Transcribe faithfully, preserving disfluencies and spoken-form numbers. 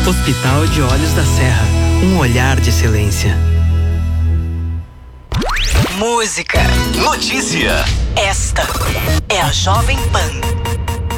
Hospital de Olhos da Serra, um olhar de excelência. Música. Notícia. Esta é a Jovem Pan.